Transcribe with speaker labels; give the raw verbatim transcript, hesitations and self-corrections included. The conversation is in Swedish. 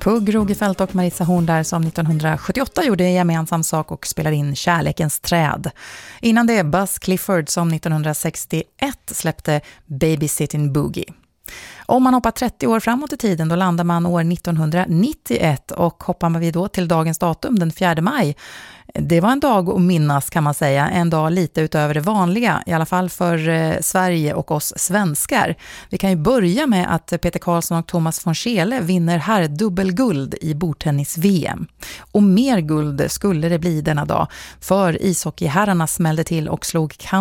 Speaker 1: Pugh Rogefeldt och Marissa Horn där som nittonhundrasjuttioåtta gjorde gemensam sak och spelade in Kärlekens träd. Innan det Buzz Clifford som nittonhundrasextioett släppte Babysitting Boogie. Om man hoppar trettio år framåt i tiden då landar man år nittonhundranittioett och hoppar vi då till dagens datum den fjärde maj. Det var en dag att minnas kan man säga, en dag lite utöver det vanliga, i alla fall för eh, Sverige och oss svenskar. Vi kan ju börja med att Peter Karlsson och Thomas von Scheele vinner här dubbelguld i bordtennis-V M. Och mer guld skulle det bli denna dag, för ishockeyherrarna smällde till och slog